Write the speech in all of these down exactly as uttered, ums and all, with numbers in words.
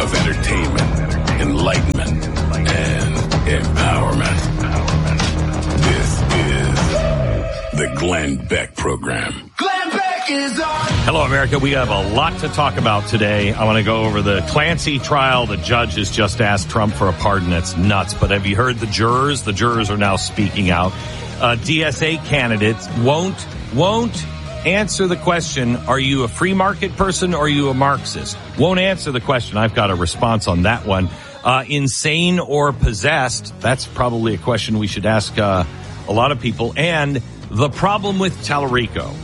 of entertainment, enlightenment, and empowerment. This is the Glenn Beck Program. Glenn Beck is on. Hello, America. We have a lot to talk about today. I want to go over the Clancy trial. The judge has just asked Trump for a pardon. That's nuts. But have you heard the jurors? The jurors are now speaking out. Uh, D S A candidates won't, won't answer the question, are you a free market person or are you a Marxist? Won't answer the question. I've got a response on that one. Uh, insane or possessed? That's probably a question we should ask uh, a lot of people. And the problem with Tallarico.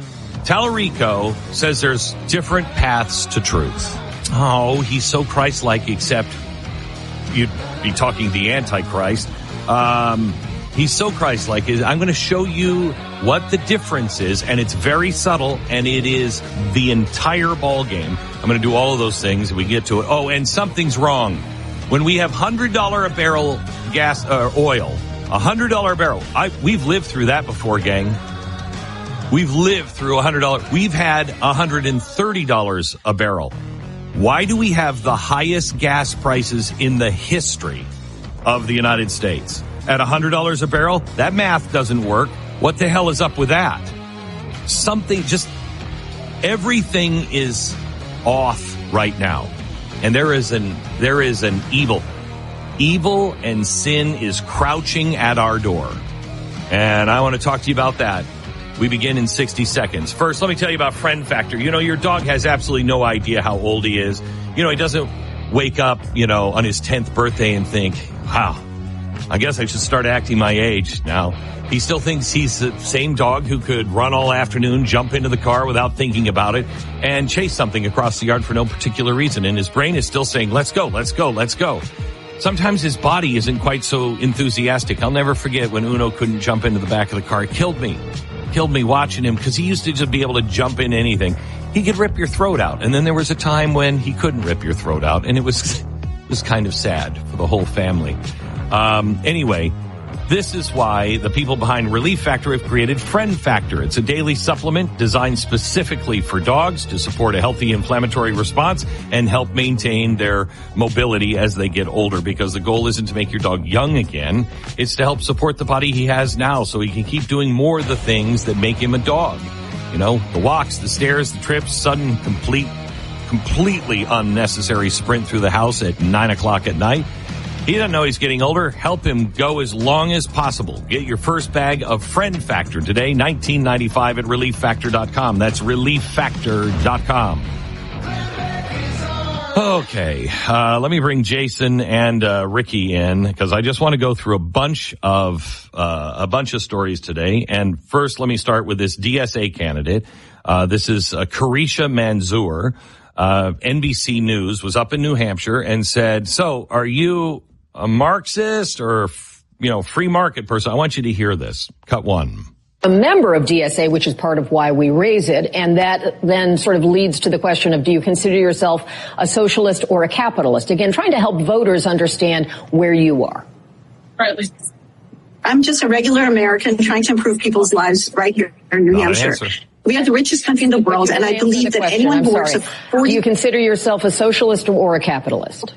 Tallarico says there's different paths to truth. Oh, he's so Christ-like, except you'd be talking the Antichrist. Um, he's so Christ-like. I'm going to show you what the difference is, and it's very subtle, and it is the entire ball game. I'm going to do all of those things. We get to it. Oh, and something's wrong. When we have one hundred dollars a barrel gas uh, oil, one hundred dollars a barrel, I, we've lived through that before, gang. We've lived through one hundred dollars. We've had one hundred thirty dollars a barrel. Why do we have the highest gas prices in the history of the United States? At one hundred dollars a barrel? That math doesn't work. What the hell is up with that? Something, just everything is off right now. And there is an, there is an evil. Evil and sin is crouching at our door. And I want to talk to you about that. We begin in sixty seconds. First, let me tell you about Friend Factor. You know, your dog has absolutely no idea how old he is. You know, he doesn't wake up, you know, on his tenth birthday and think, wow, I guess I should start acting my age now. He still thinks he's the same dog who could run all afternoon, jump into the car without thinking about it, and chase something across the yard for no particular reason. And his brain is still saying, let's go, let's go, let's go. Sometimes his body isn't quite so enthusiastic. I'll never forget when Uno couldn't jump into the back of the car. It killed me. Killed me watching him, because he used to just be able to jump in anything. He could rip your throat out. And then there was a time when he couldn't rip your throat out, and it was, it was kind of sad for the whole family. Um, anyway, this is why the people behind Relief Factor have created Friend Factor. It's a daily supplement designed specifically for dogs to support a healthy inflammatory response and help maintain their mobility as they get older, because the goal isn't to make your dog young again. It's to help support the body he has now so he can keep doing more of the things that make him a dog. You know, the walks, the stairs, the trips, sudden, complete, completely unnecessary sprint through the house at nine o'clock at night. He doesn't know he's getting older. Help him go as long as possible. Get your first bag of Friend Factor today, nineteen ninety-five at relief factor dot com. That's relief factor dot com. Okay, uh, let me bring Jason and uh, Ricky in, because I just want to go through a bunch of uh, a bunch of stories today. And first, let me start with this D S A candidate. Uh, this is uh, Carisha Manzoor. Uh, N B C News was up in New Hampshire and said, so are you a Marxist or, you know, free market person? I want you to hear this. Cut one. A member of D S A, which is part of why we raise it, and that then sort of leads to the question of, do you consider yourself a socialist or a capitalist? Again, trying to help voters understand where you are. Right. I'm just a regular American trying to improve people's lives right here in New Not Hampshire. We are the richest country in the world, and I believe that question. anyone I'm who works sorry. at forty... Do you consider yourself a socialist or a capitalist?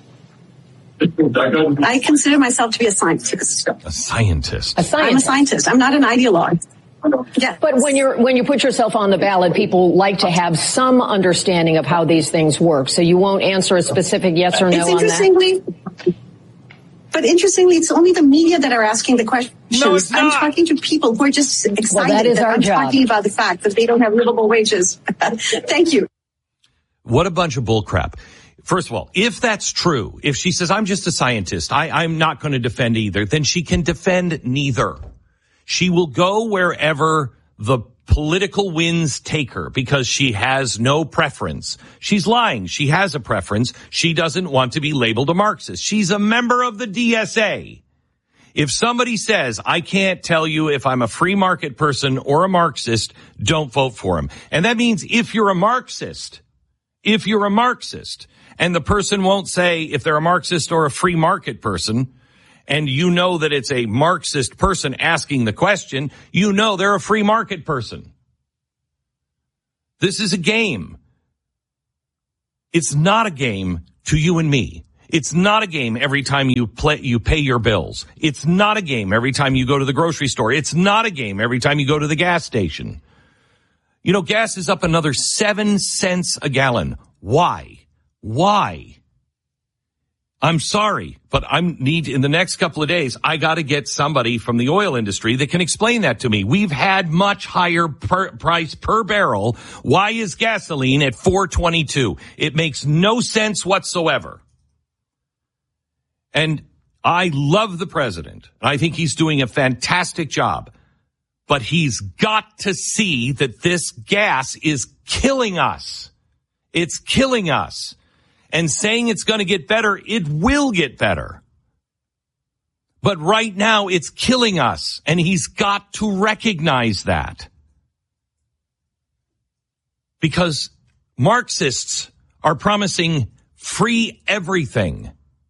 I consider myself to be a scientist. A scientist. A scientist. I'm a scientist. I'm not an ideologue. Yeah. But when you're when you put yourself on the ballot, people like to have some understanding of how these things work. So you won't answer a specific yes or no it's on interestingly, that? But interestingly, it's only the media that are asking the questions. No, it's not. I'm talking to people who are just excited Well, that is that our I'm job. talking about the fact that they don't have livable wages. Thank you. What a bunch of bullcrap. First of all, if that's true, if she says, I'm just a scientist, I, I'm not going to defend either, then she can defend neither. She will go wherever the political winds take her because she has no preference. She's lying. She has a preference. She doesn't want to be labeled a Marxist. She's a member of the D S A. If somebody says, I can't tell you if I'm a free market person or a Marxist, don't vote for him. And that means if you're a Marxist, if you're a Marxist, and the person won't say if they're a Marxist or a free market person, and you know that it's a Marxist person asking the question, you know they're a free market person. This is a game. It's not a game to you and me. It's not a game every time you play, you pay your bills. It's not a game every time you go to the grocery store. It's not a game every time you go to the gas station. You know, gas is up another seven cents a gallon. Why? Why? I'm sorry, but I need, in the next couple of days, I got to get somebody from the oil industry that can explain that to me. We've had much higher per, price per barrel. Why is gasoline at four twenty-two? It makes no sense whatsoever. And I love the president. I think he's doing a fantastic job. But he's got to see that this gas is killing us. It's killing us. And saying it's going to get better, it will get better. But right now, it's killing us. And he's got to recognize that. Because Marxists are promising free everything.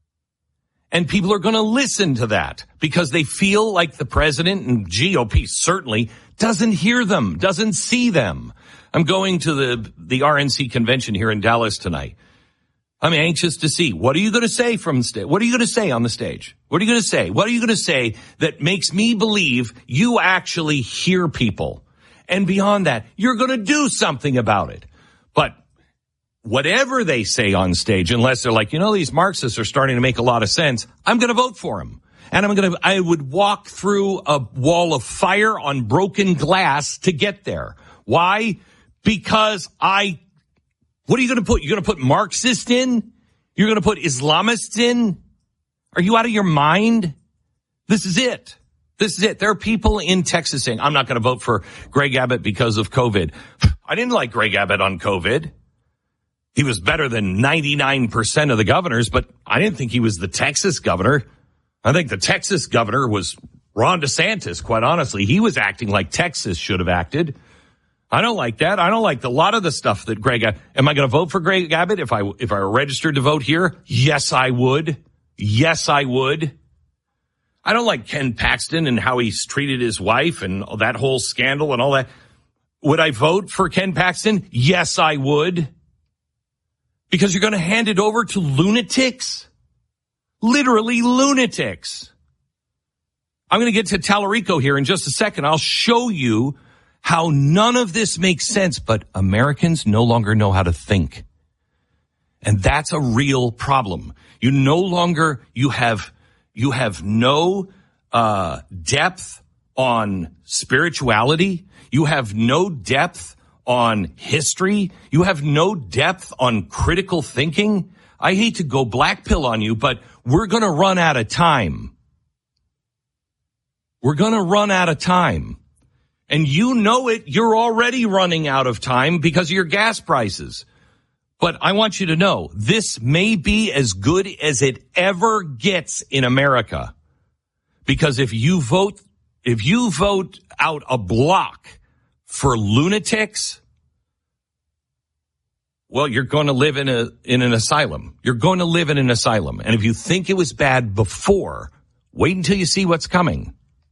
And people are going to listen to that because they feel like the president and G O P certainly doesn't hear them, doesn't see them. I'm going to the, the R N C convention here in Dallas tonight. I'm anxious to see. What are you going to say from the stage? What are you going to say on the stage? What are you going to say? What are you going to say that makes me believe you actually hear people? And beyond that, you're going to do something about it. But whatever they say on stage, unless they're like, you know, these Marxists are starting to make a lot of sense, I'm going to vote for them. And I'm going to, I would walk through a wall of fire on broken glass to get there. Why? Because I, what are you going to put? You're going to put Marxist in? You're going to put Islamists in? Are you out of your mind? This is it. This is it. There are people in Texas saying, I'm not going to vote for Greg Abbott because of COVID. I didn't like Greg Abbott on COVID. He was better than ninety-nine percent of the governors, but I didn't think he was the Texas governor. I think the Texas governor was Ron DeSantis, quite honestly. He was acting like Texas should have acted. I don't like that. I don't like a lot of the stuff that Greg, am I going to vote for Greg Abbott if I, if I were registered to vote here? Yes, I would. Yes, I would. I don't like Ken Paxton and how he's treated his wife and that whole scandal and all that. Would I vote for Ken Paxton? Yes, I would. Because you're going to hand it over to lunatics? Literally lunatics. I'm going to get to Tallarico here in just a second. I'll show you how none of this makes sense, but Americans no longer know how to think. And that's a real problem. You no longer, you have, you have no, uh, depth on spirituality. You have no depth on history. You have no depth on critical thinking. I hate to go black pill on you, but we're going to run out of time. We're going to run out of time. And you know it. You're already running out of time because of your gas prices. But I want you to know this may be as good as it ever gets in America. Because if you vote, if you vote out a block for lunatics, well, you're going to live in a, in an asylum. You're going to live in an asylum. And if you think it was bad before, wait until you see what's coming.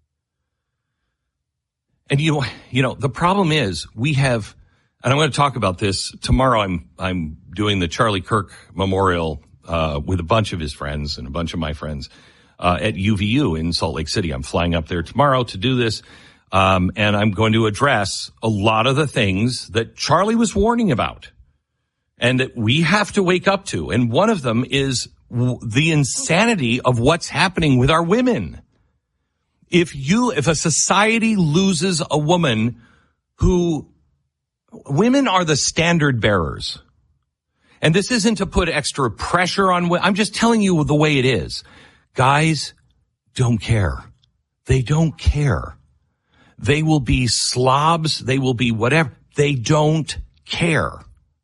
And you, you know, the problem is we have, and I'm going to talk about this tomorrow. I'm, I'm doing the Charlie Kirk Memorial, uh, with a bunch of his friends and a bunch of my friends, uh, at U V U in Salt Lake City. I'm flying up there tomorrow to do this. Um, and I'm going to address a lot of the things that Charlie was warning about and that we have to wake up to. And one of them is w- the insanity of what's happening with our women. If you, if a society loses a woman who, women are the standard bearers. And this isn't to put extra pressure on women. I'm just telling you the way it is. Guys don't care. They don't care. They will be slobs. They will be whatever. They don't care.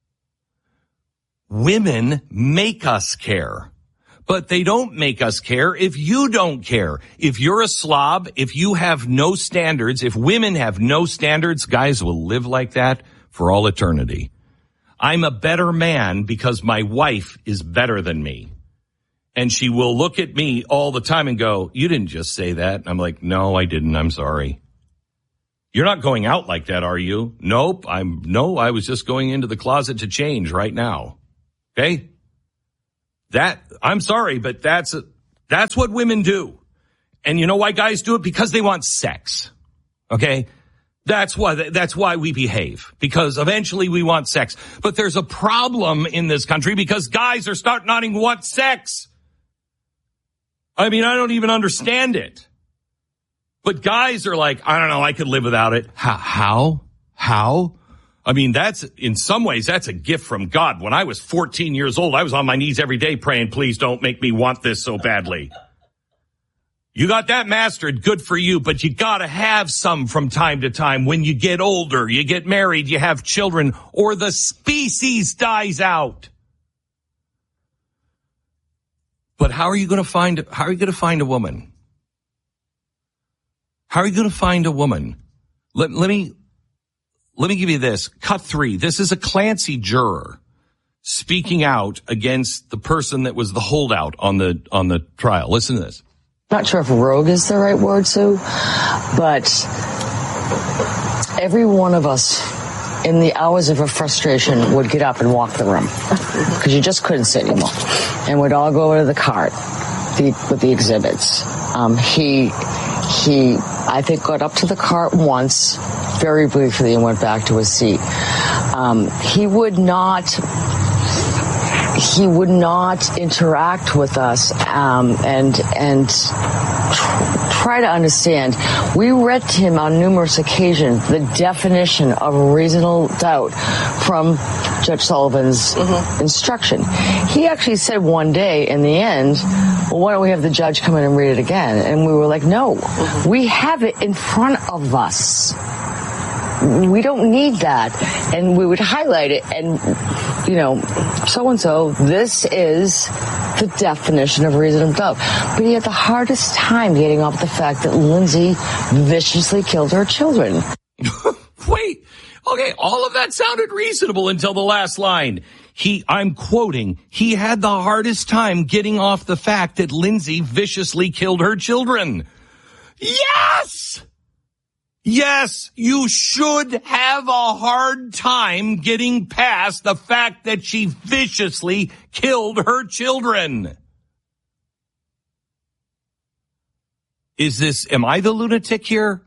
Women make us care. But they don't make us care if you don't care. If you're a slob, if you have no standards, if women have no standards, guys will live like that for all eternity. I'm a better man because my wife is better than me. And she will look at me all the time and go, you didn't just say that. I'm like, no, I didn't. I'm sorry. You're not going out like that, are you? Nope. I'm no, I was just going into the closet to change right now. Okay? That, I'm sorry, but that's, that's what women do. And you know why guys do it? Because they want sex. Okay? That's why, that's why we behave. Because eventually we want sex. But there's a problem in this country because guys are starting not to want sex. I mean, I don't even understand it. But guys are like, I don't know, I could live without it. How? How? How? I mean, that's, in some ways, that's a gift from God. When I was fourteen years old, I was on my knees every day praying, please don't make me want this so badly. You got that mastered, good for you, but you gotta have some from time to time. When you get older, you get married, you have children, or the species dies out. But how are you gonna find, how are you gonna find a woman? How are you gonna find a woman? Let, let me, Let me give you this. Cut three. This is a Clancy juror speaking out against the person that was the holdout on the on the trial. Listen to this. Not sure if rogue is the right word, Sue, but every one of us in the hours of her frustration would get up and walk the room because you just couldn't sit anymore, and we'd all go over to the cart the, with the exhibits. Um, he he, I think, got up to the cart once, very briefly, and went back to his seat. Um, he would not, he would not interact with us, um, and, and try to understand. We read to him on numerous occasions the definition of reasonable doubt from Judge Sullivan's mm-hmm. instruction. He actually said one day in the end, well, why don't we have the judge come in and read it again? And we were like, no, mm-hmm. we have it in front of us. We don't need that. And we would highlight it and, you know, so-and-so, this is the definition of reasonable doubt. But he had the hardest time getting off the fact that Lindsay viciously killed her children. Wait, okay, all of that sounded reasonable until the last line. He, I'm quoting, he had the hardest time getting off the fact that Lindsay viciously killed her children. Yes! Yes, you should have a hard time getting past the fact that she viciously killed her children. Is this, am I the lunatic here?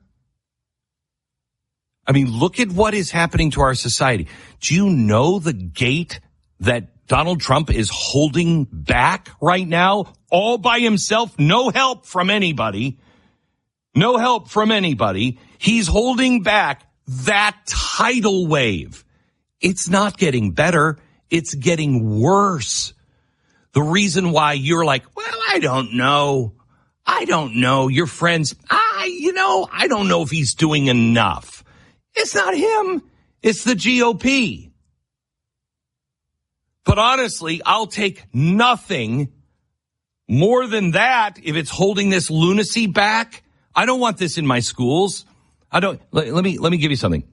I mean, look at what is happening to our society. Do you know the gate that Donald Trump is holding back right now? All by himself, no help from anybody. No help from anybody. He's holding back that tidal wave. It's not getting better. It's getting worse. The reason why you're like, well, I don't know. I don't know. Your friends, I, you know, I don't know if he's doing enough. It's not him. It's the G O P. But honestly, I'll take nothing more than that if it's holding this lunacy back. I don't want this in my schools. I don't, let, let me, let me give you something.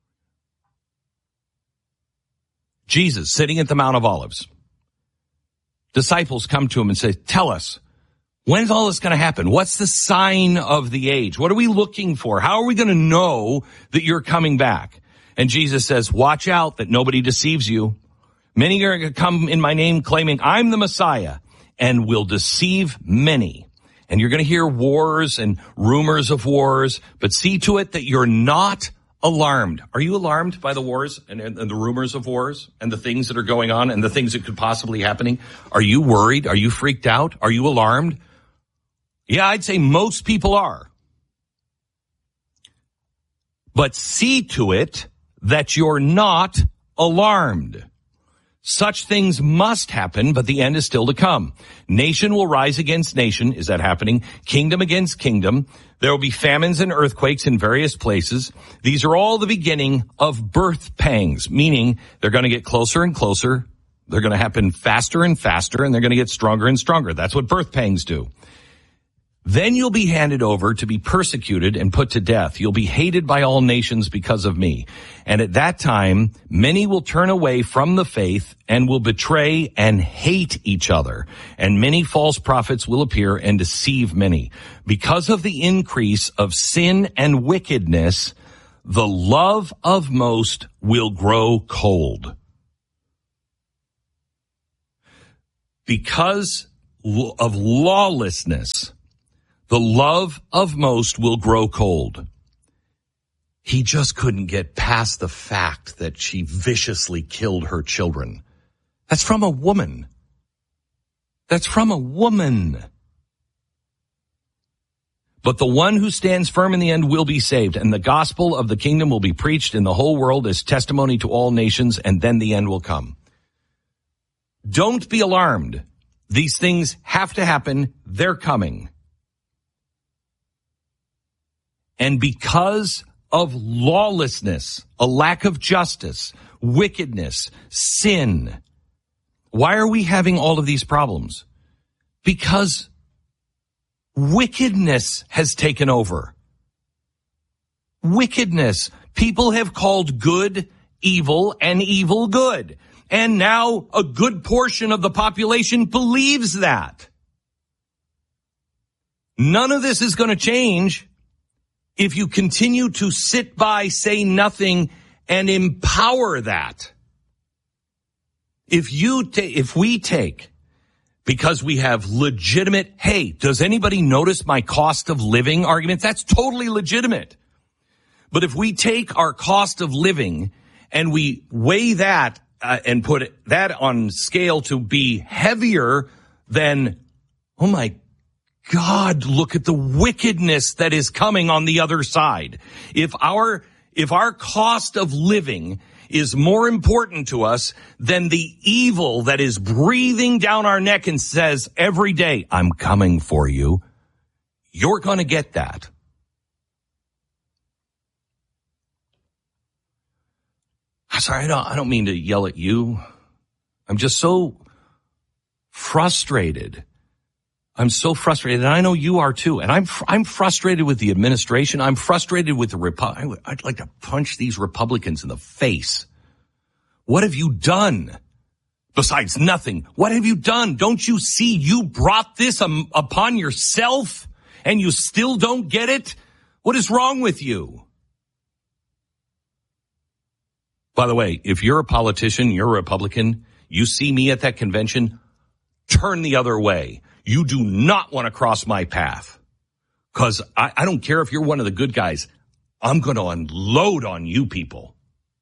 Jesus sitting at the Mount of Olives. Disciples come to him and say, tell us, when's all this going to happen? What's the sign of the age? What are we looking for? How are we going to know that you're coming back? And Jesus says, watch out that nobody deceives you. Many are going to come in my name claiming I'm the Messiah and will deceive many. And you're going to hear wars and rumors of wars, but see to it that you're not alarmed. Are you alarmed by the wars and, and, and the rumors of wars and the things that are going on and the things that could possibly be happening? Are you worried? Are you freaked out? Are you alarmed? Yeah, I'd say most people are. But see to it that you're not alarmed. Such things must happen, but the end is still to come. Nation will rise against nation. Is that happening? Kingdom against kingdom. There will be famines and earthquakes in various places. These are all the beginning of birth pangs, meaning they're going to get closer and closer. They're going to happen faster and faster, and they're going to get stronger and stronger. That's what birth pangs do. Then you'll be handed over to be persecuted and put to death. You'll be hated by all nations because of me. And at that time, many will turn away from the faith and will betray and hate each other. And many false prophets will appear and deceive many. Because of the increase of sin and wickedness, the love of most will grow cold. because of lawlessness, the love of most will grow cold. He just couldn't get past the fact that she viciously killed her children. That's from a woman. That's from a woman. But the one who stands firm in the end will be saved, and the gospel of the kingdom will be preached in the whole world as testimony to all nations, and then the end will come. Don't be alarmed. These things have to happen. They're coming. And because of lawlessness, a lack of justice, wickedness, sin, why are we having all of these problems? Because wickedness has taken over. Wickedness. People have called good evil and evil good. And now a good portion of the population believes that. None of this is going to change if you continue to sit by, say nothing, and empower that. If you ta- if we take, because we have legitimate, hey, does anybody notice my cost of living argument? That's totally legitimate. But if we take our cost of living and we weigh that uh, and put that on scale to be heavier than, oh my God, look at the wickedness that is coming on the other side. If our, if our cost of living is more important to us than the evil that is breathing down our neck and says every day, I'm coming for you, you're going to get that. I'm sorry, I don't, I don't mean to yell at you. I'm just so frustrated. I'm so frustrated, and I know you are too. And I'm I'm frustrated with the administration. I'm frustrated with the Repu- I'd like to punch these Republicans in the face. What have you done? Besides nothing. What have you done? Don't you see you brought this um, upon yourself, and you still don't get it? What is wrong with you? By the way, if you're a politician, you're a Republican, you see me at that convention, turn the other way. You do not want to cross my path, because I, I don't care if you're one of the good guys. I'm going to unload on you people.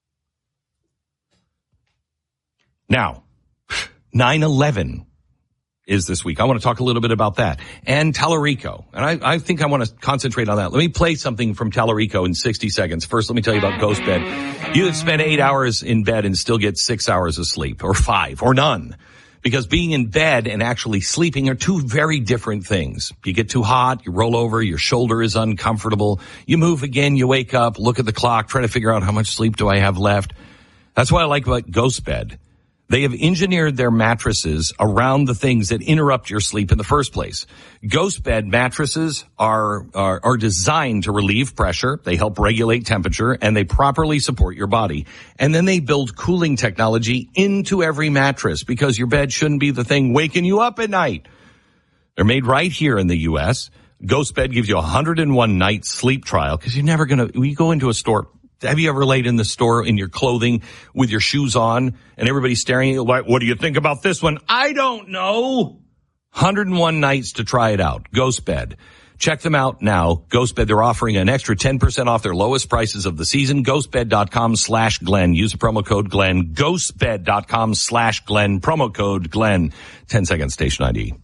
Now, nine eleven is this week. I want to talk a little bit about that. And Tallarico. And I, I think I want to concentrate on that. Let me play something from Tallarico in sixty seconds. First, let me tell you about Ghost Bed. You would spend eight hours in bed and still get six hours of sleep, or five, or none. Because being in bed and actually sleeping are two very different things. You get too hot, you roll over, your shoulder is uncomfortable. You move again, you wake up, look at the clock, try to figure out how much sleep do I have left. That's what I like about Ghost Bed. They have engineered their mattresses around the things that interrupt your sleep in the first place. Ghost Bed mattresses are, are, are designed to relieve pressure. They help regulate temperature, and they properly support your body. And then they build cooling technology into every mattress, because your bed shouldn't be the thing waking you up at night. They're made right here in the U S Ghost Bed gives you a one hundred one night sleep trial, because you're never going to, when you go into a store, have you ever laid in the store in your clothing with your shoes on and everybody's staring at you like, what do you think about this one? I don't know. one hundred one nights to try it out. Ghost Bed. Check them out now. Ghost Bed, they're offering an extra ten percent off their lowest prices of the season. Ghostbed.com slash Glenn. Use the promo code Glenn. Ghostbed.com slash Glenn. Promo code Glenn. ten second station I D.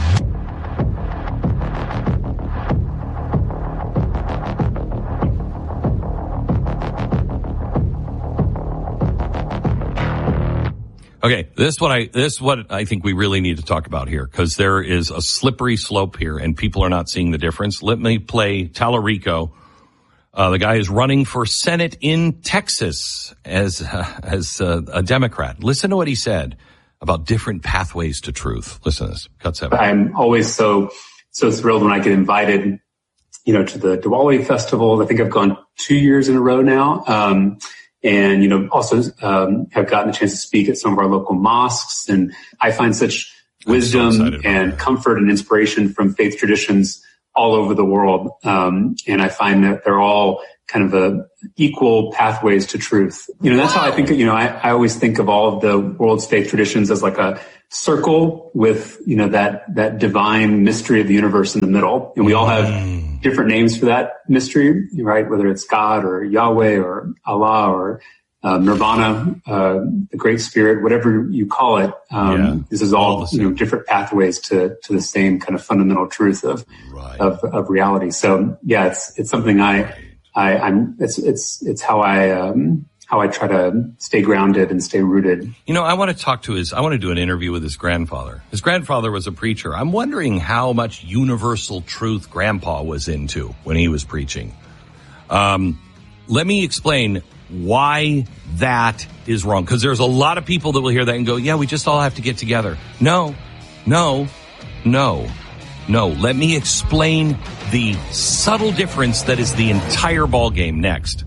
Okay, this is what I this is what I think we really need to talk about here, because there is a slippery slope here, and people are not seeing the difference. Let me play Tallarico. Uh, the guy is running for Senate in Texas as uh, as uh, a Democrat. Listen to what he said about different pathways to truth. Listen to this. Cut seven. I'm always so so thrilled when I get invited, you know, to the Diwali festival. I think I've gone two years in a row now. Um, And, you know, also um, have gotten a chance to speak at some of our local mosques. And I find such wisdom so and comfort and inspiration from faith traditions all over the world. Um, and I find that they're all kind of a equal pathways to truth. You know, that's wow. how I think, you know, I, I always think of all of the world's faith traditions as like a circle with, you know, that, that divine mystery of the universe in the middle. And we all have different names for that mystery, right? Whether it's God or Yahweh or Allah or uh, Nirvana, uh, the Great Spirit, whatever you call it. Um, yeah. This is all, all you know, different pathways to, to the same kind of fundamental truth of, right. of, of reality. So yeah, it's, it's something I, I, I'm, it's, it's, it's how I, um, how I try to stay grounded and stay rooted. You know, I want to talk to his, I want to do an interview with his grandfather. His grandfather was a preacher. I'm wondering how much universal truth Grandpa was into when he was preaching. Um, let me explain why that is wrong. Because there's a lot of people that will hear that and go, yeah, we just all have to get together. No, no, no, no. Let me explain the subtle difference that is the entire ball game next.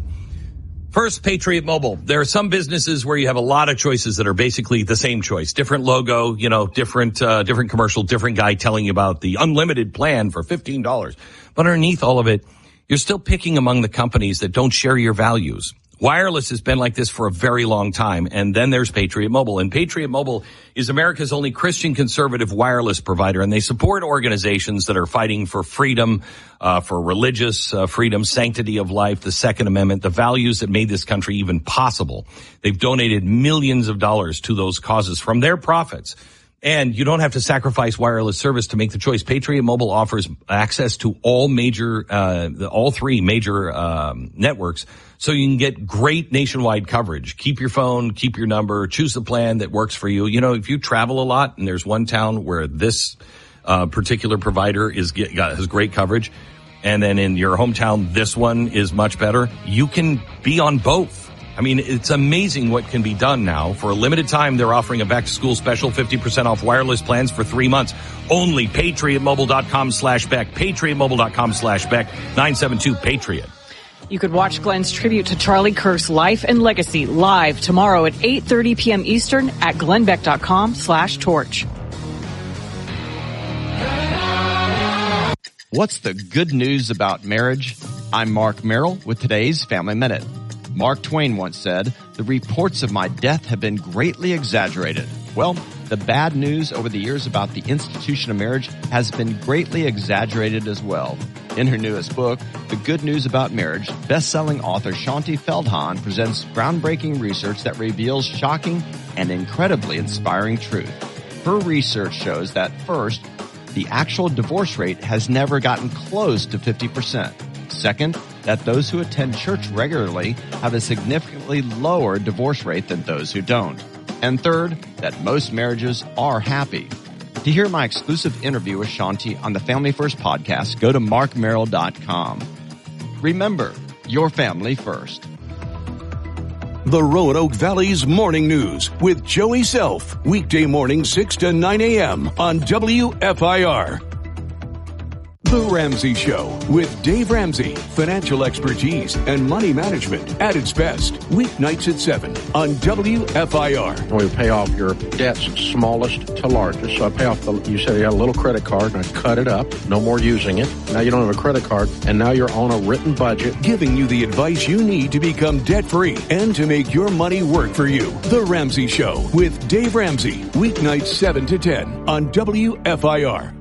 First, Patriot Mobile. There are some businesses where you have a lot of choices that are basically the same choice. Different logo, you know, different, uh, different commercial, different guy telling you about the unlimited plan for fifteen dollars. But underneath all of it, you're still picking among the companies that don't share your values. Wireless has been like this for a very long time. And then there's Patriot Mobile. And Patriot Mobile is America's only Christian conservative wireless provider. And they support organizations that are fighting for freedom, uh, for religious uh, freedom, sanctity of life, the Second Amendment, the values that made this country even possible. They've donated millions of dollars to those causes from their profits. And you don't have to sacrifice wireless service to make the choice. Patriot Mobile offers access to all major, uh, the, all three major um, networks, so you can get great nationwide coverage. Keep your phone, keep your number, choose the plan that works for you. You know, if you travel a lot and there's one town where this uh, particular provider is get, got, has great coverage, and then in your hometown this one is much better, you can be on both. I mean, it's amazing what can be done now. For a limited time, they're offering a back-to-school special, fifty percent off wireless plans for three months. Only patriotmobile.com slash Beck. patriotmobile.com slash Beck. nine seven two Patriot. You could watch Glenn's tribute to Charlie Kirk's life and legacy live tomorrow at eight thirty p.m. Eastern at glennbeck.com slash torch. What's the good news about marriage? I'm Mark Merrill with today's Family Minute. Mark Twain once said, "The reports of my death have been greatly exaggerated." Well, the bad news over the years about the institution of marriage has been greatly exaggerated as well. In her newest book, The Good News About Marriage, best-selling author Shaunti Feldhahn presents groundbreaking research that reveals shocking and incredibly inspiring truth. Her research shows that, first, the actual divorce rate has never gotten close to fifty percent. Second, that those who attend church regularly have a significantly lower divorce rate than those who don't. And third, that most marriages are happy. To hear my exclusive interview with Shaunti on the Family First podcast, go to mark merrill dot com. Remember, your family first. The Roanoke Valley's Morning News with Joey Self. Weekday morning six to nine a.m. on W F I R. The Ramsey Show with Dave Ramsey. Financial expertise and money management at its best. Weeknights at seven on W F I R. We pay off your debts smallest to largest. So I pay off the, you said you had a little credit card and I cut it up. No more using it. Now you don't have a credit card and now you're on a written budget. Giving you the advice you need to become debt free and to make your money work for you. The Ramsey Show with Dave Ramsey. Weeknights seven to ten on W F I R.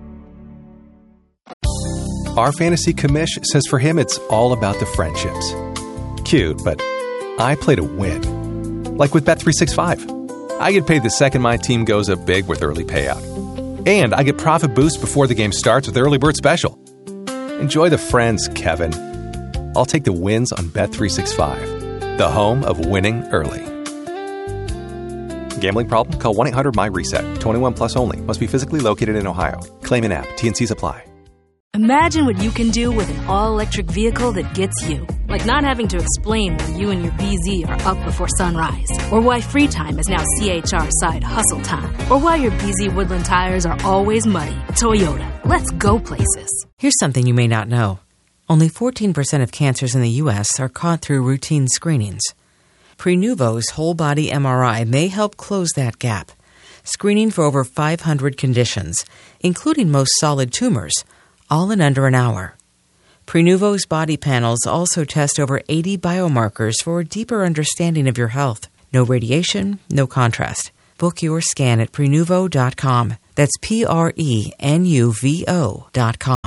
Our fantasy commish says for him it's all about the friendships. Cute, but I play to win. Like with Bet three sixty-five. I get paid the second my team goes up big with early payout. And I get profit boost before the game starts with Early Bird Special. Enjoy the friends, Kevin. I'll take the wins on Bet three sixty-five, the home of winning early. Gambling problem? Call one eight hundred M Y reset. twenty-one plus only. Must be physically located in Ohio. Claim in app. T and C's apply. Imagine what you can do with an all-electric vehicle that gets you. Like not having to explain why you and your B Z are up before sunrise. Or why free time is now C H R side hustle time. Or why your B Z Woodland tires are always muddy. Toyota. Let's go places. Here's something you may not know. Only fourteen percent of cancers in the U S are caught through routine screenings. Prenuvo's whole-body M R I may help close that gap. Screening for over five hundred conditions, including most solid tumors, all in under an hour. Prenuvo's body panels also test over eighty biomarkers for a deeper understanding of your health. No radiation, no contrast. Book your scan at prenuvo dot com. That's P R E N U V O dot com.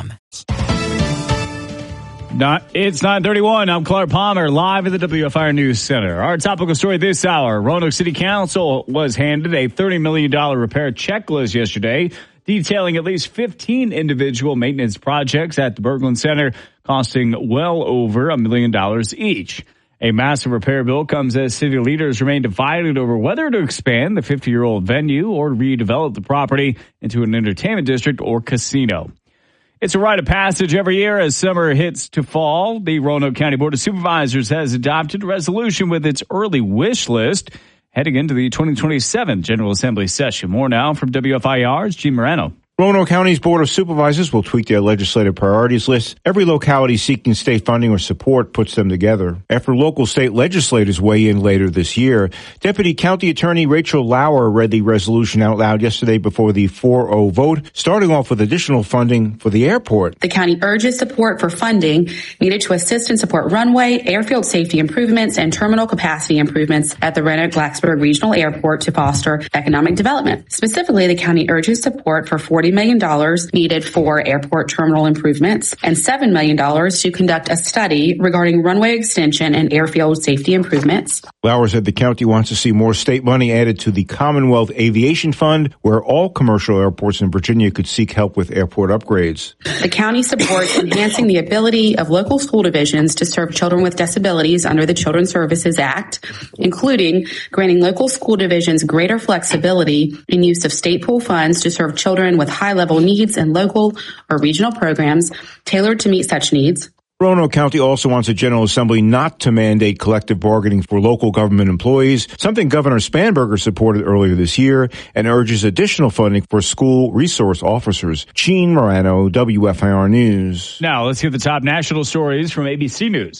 Not, it's nine thirty-one. I'm Clark Palmer, live at the W F I R News Center. Our topical story this hour, Roanoke City Council was handed a thirty million dollars repair checklist yesterday, detailing at least fifteen individual maintenance projects at the Berglund Center, costing well over a million dollars each. A massive repair bill comes as city leaders remain divided over whether to expand the fifty-year-old venue or redevelop the property into an entertainment district or casino. It's a rite of passage every year as summer hits to fall. The Roanoke County Board of Supervisors has adopted a resolution with its early wish list heading into the twenty twenty-seven General Assembly session. More now from W F I R's Gene Moreno. Roanoke County's Board of Supervisors will tweak their legislative priorities list. Every locality seeking state funding or support puts them together. After local state legislators weigh in later this year, Deputy County Attorney Rachel Lauer read the resolution out loud yesterday before the four oh vote, starting off with additional funding for the airport. The county urges support for funding needed to assist and support runway, airfield safety improvements, and terminal capacity improvements at the Roanoke-Blacksburg Regional Airport to foster economic development. Specifically, the county urges support for forty million dollars needed for airport terminal improvements and seven million dollars to conduct a study regarding runway extension and airfield safety improvements. Lauer said the county wants to see more state money added to the Commonwealth Aviation Fund, where all commercial airports in Virginia could seek help with airport upgrades. The county supports enhancing the ability of local school divisions to serve children with disabilities under the Children's Services Act, including granting local school divisions greater flexibility in use of state pool funds to serve children with high-level needs and local or regional programs tailored to meet such needs. Roanoke County also wants a General Assembly not to mandate collective bargaining for local government employees, something Governor Spanberger supported earlier this year, and urges additional funding for school resource officers. Gene Morano, W F I R News. Now, let's hear the top national stories from A B C News.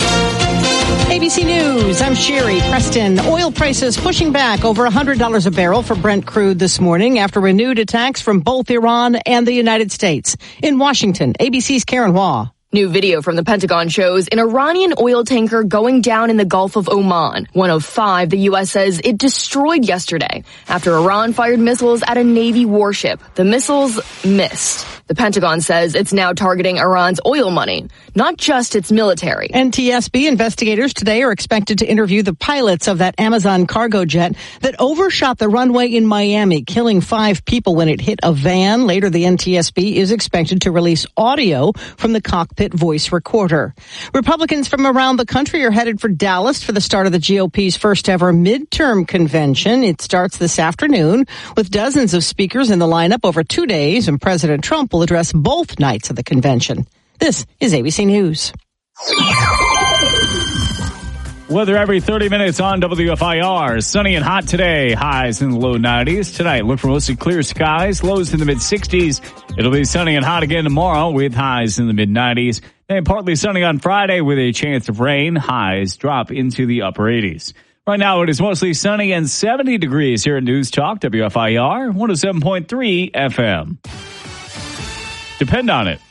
A B C News, I'm Sherry Preston. Oil prices pushing back over one hundred dollars a barrel for Brent crude this morning after renewed attacks from both Iran and the United States. In Washington, A B C's Karen Waugh. New video from the Pentagon shows an Iranian oil tanker going down in the Gulf of Oman, one of five the U S says it destroyed yesterday after Iran fired missiles at a Navy warship. The missiles missed. The Pentagon says it's now targeting Iran's oil money, not just its military. N T S B investigators today are expected to interview the pilots of that Amazon cargo jet that overshot the runway in Miami, killing five people when it hit a van. Later, the N T S B is expected to release audio from the cockpit voice recorder. Republicans from around the country are headed for Dallas for the start of the G O P's first ever midterm convention. It starts this afternoon with dozens of speakers in the lineup over two days, and President Trump will address both nights of the convention. This is A B C News. Weather every thirty minutes on W F I R. Sunny and hot today. Highs in the low nineties. Tonight, look for mostly clear skies. Lows in the mid sixties. It'll be sunny and hot again tomorrow with highs in the mid nineties. Then partly sunny on Friday with a chance of rain. Highs drop into the upper eighties. Right now, it is mostly sunny and seventy degrees here at News Talk W F I R one oh seven point three F M. Depend on it.